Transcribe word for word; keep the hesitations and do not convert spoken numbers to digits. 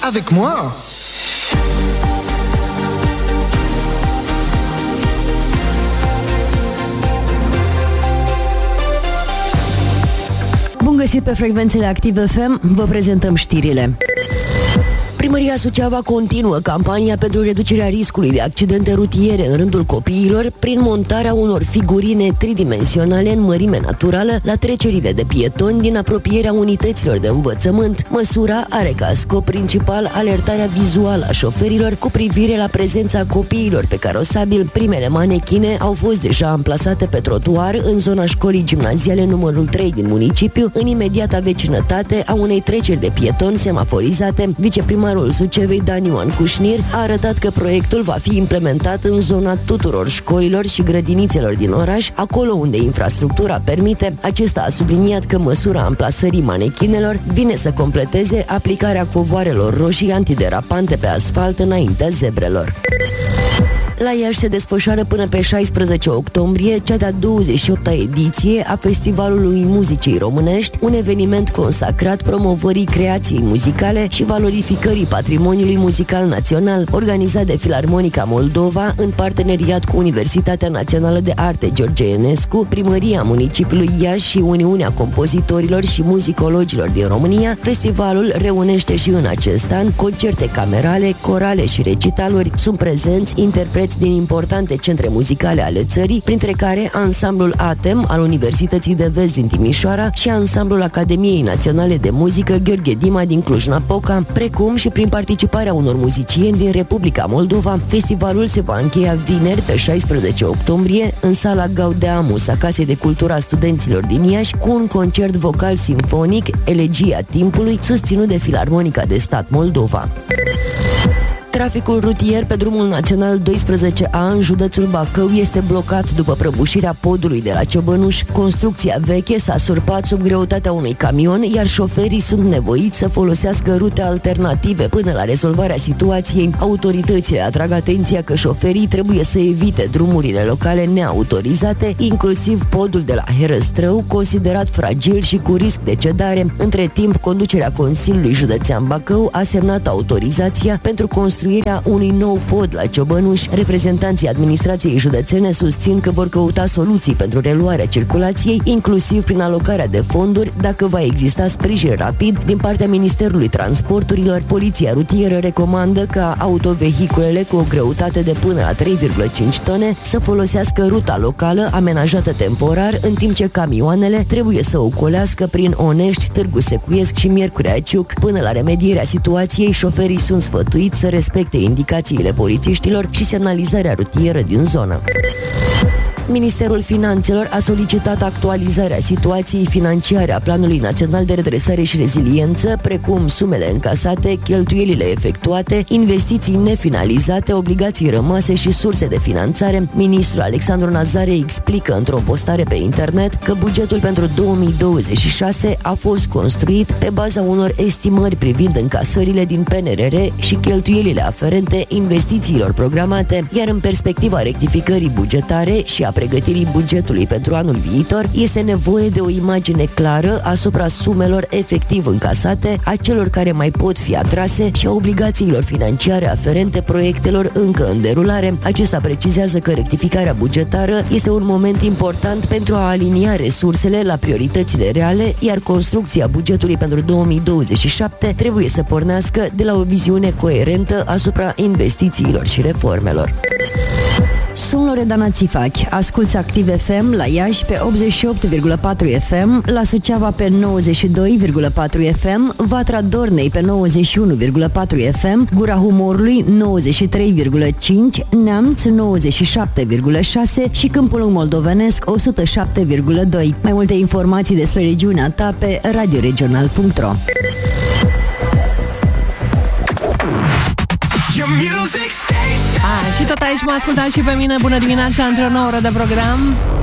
avec moi. Bun găsit pe frecvențele Active F M, vă prezentăm știrile. Primăria Suceava continuă campania pentru reducerea riscului de accidente rutiere în rândul copiilor prin montarea unor figurine tridimensionale în mărime naturală la trecerile de pietoni din apropierea unităților de învățământ. Măsura are ca scop principal alertarea vizuală a șoferilor cu privire la prezența copiilor pe carosabil. Primele manechine au fost deja amplasate pe trotuar în zona școlii gimnaziale numărul trei din municipiu, în imediata vecinătate a unei treceri de pietoni semaforizate. Viceprimarul Sucevei, Dan Ioan Cușnir, a arătat că proiectul va fi implementat în zona tuturor școlilor și grădinițelor din oraș, acolo unde infrastructura permite. Acesta a subliniat că măsura amplasării manechinelor vine să completeze aplicarea covoarelor roșii antiderapante pe asfalt înaintea zebrelor. La Iași se desfășoară până pe șaisprezece octombrie cea de-a douăzeci și opta ediție a Festivalului Muzicii Românești, un eveniment consacrat promovării creației muzicale și valorificării patrimoniului muzical național, organizat de Filarmonica Moldova în parteneriat cu Universitatea Națională de Arte George Enescu, Primăria Municipiului Iași și Uniunea Compozitorilor și Muzicologilor din România. Festivalul reunește și în acest an concerte camerale, corale și recitaluri. Sunt prezenți interpreți din importante centre muzicale ale țării, printre care ansamblul Atem al Universității de Vest din Timișoara și ansamblul Academiei Naționale de Muzică Gheorghe Dima din Cluj-Napoca, precum și prin participarea unor muzicieni din Republica Moldova. Festivalul se va încheia vineri pe șaisprezece octombrie în sala Gaudeamus a Casei de Cultură a Studenților din Iași, cu un concert vocal simfonic, Elegia Timpului, susținut de Filarmonica de Stat Moldova. Traficul rutier pe drumul național doisprezece A în județul Bacău este blocat după prăbușirea podului de la Ciobănuș. Construcția veche s-a surpat sub greutatea unui camion, iar șoferii sunt nevoiți să folosească rute alternative până la rezolvarea situației. Autoritățile atrag atenția că șoferii trebuie să evite drumurile locale neautorizate, inclusiv podul de la Herăstrău, considerat fragil și cu risc de cedare. Între timp, conducerea Consiliului Județean Bacău a semnat autorizația pentru construirea unui nou pod la Ciobănuș. Reprezentanții administrației județene susțin că vor căuta soluții pentru reluarea circulației, inclusiv prin alocarea de fonduri, dacă va exista sprijin rapid din partea Ministerului Transporturilor. Poliția rutieră recomandă ca autovehiculele cu o greutate de până la trei virgulă cinci tone să folosească ruta locală amenajată temporar, în timp ce camioanele trebuie să ocolească prin Onești, Târgu Secuiesc și Miercurea Ciuc. Până la remedierea situației, șoferii sunt sfătuiți să respecte indicațiile polițiștilor și semnalizarea rutieră din zonă. Ministerul Finanțelor a solicitat actualizarea situației financiare a Planului Național de Redresare și Reziliență, precum sumele încasate, cheltuielile efectuate, investiții nefinalizate, obligații rămase și surse de finanțare. Ministrul Alexandru Nazare explică într-o postare pe internet că bugetul pentru două mii douăzeci și șase a fost construit pe baza unor estimări privind încasările din P N R R și cheltuielile aferente investițiilor programate, iar în perspectiva rectificării bugetare și a pregătirii bugetului pentru anul viitor, este nevoie de o imagine clară asupra sumelor efectiv încasate, a celor care mai pot fi atrase și a obligațiilor financiare aferente proiectelor încă în derulare. Acesta precizează că rectificarea bugetară este un moment important pentru a alinia resursele la prioritățile reale, iar construcția bugetului pentru două mii douăzeci și șapte trebuie să pornească de la o viziune coerentă asupra investițiilor și reformelor. Sunt Loredana Țifachi, asculți Active F M la Iași pe optzeci și opt virgulă patru F M, la Suceava pe nouăzeci și doi virgulă patru F M, Vatra Dornei pe nouăzeci și unu virgulă patru F M, Gura Humorului nouăzeci și trei virgulă cinci, Neamț nouăzeci și șapte virgulă șase și Câmpul Moldovenesc o sută șapte virgulă doi. Mai multe informații despre regiunea ta pe radioregional punct ro. Ah, și tot aici mă ascultați și pe mine. Bună dimineața, într-o nouă oră de program.